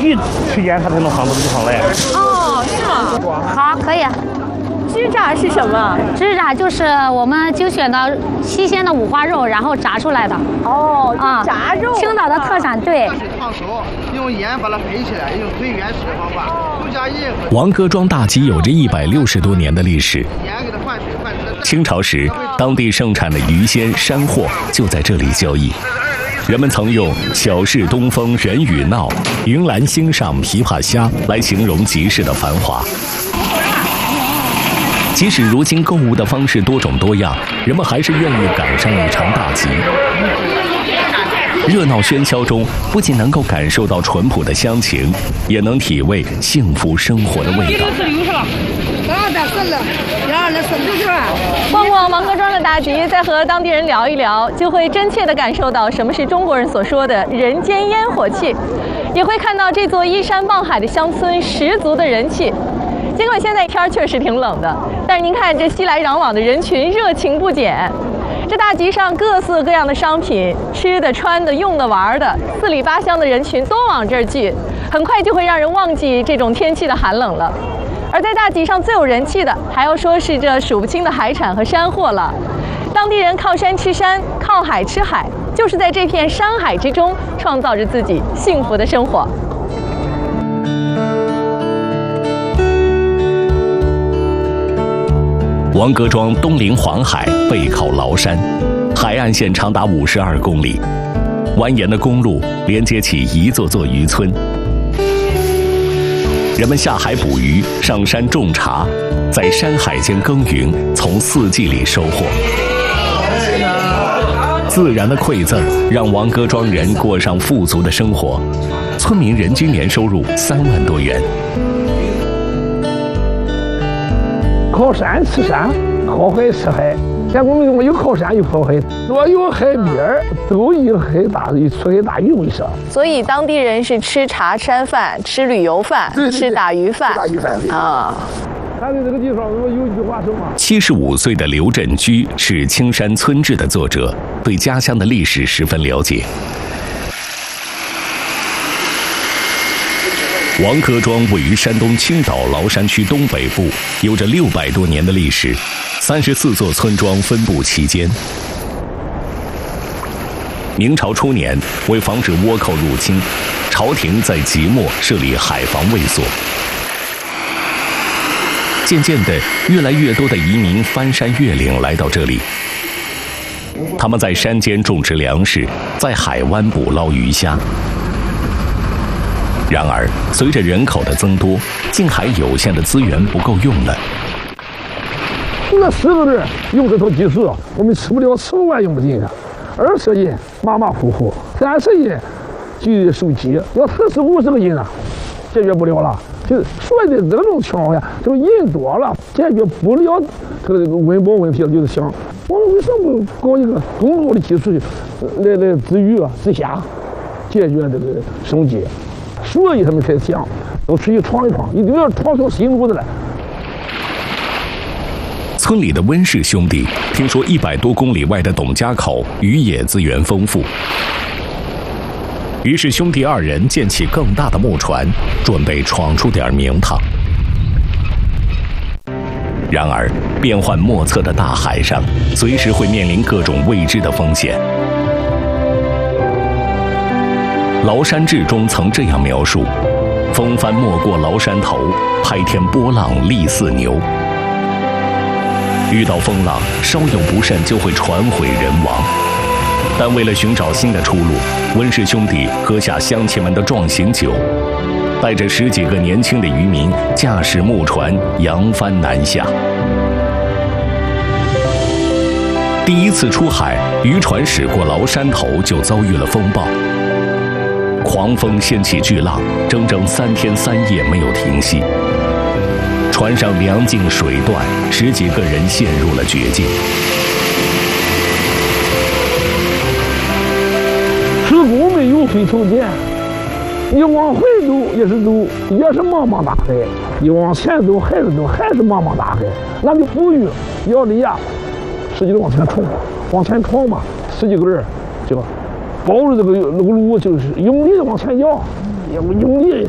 几时间它才能上这个地方来。 哦，是吗？ 好，可以。 支炸是什么？ 支炸就是我们精选的新鲜的五花肉，然后炸出来的。 哦，炸肉。 青岛的特产，对。 水烫熟，用盐把它焖起来，用最原始的方法，不加叶子。 王各庄大集有着160多年的历史。 盐给它换水换汁。 清朝时，当地盛产的鱼鲜、山货就在这里交易。人们曾用“小市东风人语闹，云岚兴上琵琶虾”来形容集市的繁华。即使如今购物的方式多种多样，人们还是愿意赶上一场大集。热闹喧嚣中，不仅能够感受到淳朴的乡情，也能体味幸福生活的味道。 逛逛王各庄的大集，再和当地人聊一聊，就会真切地感受到什么是中国人所说的人间烟火气，也会看到这座依山傍海的乡村十足的人气。尽管现在天确实挺冷的，但是您看这熙来攘往的人群热情不减。这大集上各色各样的商品，吃的、穿的、用的、玩的，四里八乡的人群都往这儿聚，很快就会让人忘记这种天气的寒冷了。而在大集上最有人气的，还要说是这数不清的海产和山货了。当地人靠山吃山，靠海吃海，就是在这片山海之中创造着自己幸福的生活。 王各庄东临黄海，背靠崂山，海岸线长达52公里，蜿蜒的公路连接起一座座渔村。人们下海捕鱼，上山种茶，在山海间耕耘，从四季里收获。自然的馈赠让王各庄人过上富足的生活，村民人均年收入3万多元。 靠山吃山，靠海吃海。像我们有靠山有靠海，所有海边都以出海打鱼为生。 所以当地人是吃茶山饭，吃旅游饭，吃打鱼饭。 打鱼饭啊！他在这个地方有一句话说嘛 ：75岁的刘振居是《青山村志》的作者，对家乡的历史十分了解。王各庄位于山东青岛崂山区东北部，有着600多年的历史，34座村庄分布其间。明朝初年，为防止倭寇入侵，朝廷在即墨设立海防卫所。渐渐的，越来越多的移民翻山越岭来到这里，他们在山间种植粮食，在海湾捕捞鱼虾。然而，随着人口的增多，近海有限的资源不够用了。 那10个人用这套技术，我们吃不了10万用不尽啊。20人马马虎虎，30人举手机，要40-50个人啊，解决不了了。就是所以的这种情况下，就人多了，解决不了这个温饱问题了。就是想，我们为什么不搞一个更好的技术来治鱼啊、治虾，解决这个生计？所以他们才想都出去闯一闯，一定要闯出新路子来。 村里的温氏兄弟听说100多公里外的董家口渔业资源丰富，于是兄弟2人建起更大的木船，准备闯出点名堂。然而，变幻莫测的大海上，随时会面临各种未知的风险。《崂山志》中曾这样描述：风帆没过崂山头，拍天波浪立似牛。遇到风浪，稍有不慎就会船毁人亡。但为了寻找新的出路，温氏兄弟喝下乡亲们的壮行酒，带着10几个年轻的渔民，驾驶木船扬帆南下。第一次出海，渔船驶过崂山头就遭遇了风暴。狂风掀起巨浪，整整3天3夜没有停息。船上粮尽水断，10几个人陷入了绝境。 施工没有回头点，你往回走也是茫茫大海；你往前走还是茫茫大海。那就不用要力呀，10几个往前闯嘛，10几个人就。抱着那个路，就是用力的往前摇，用力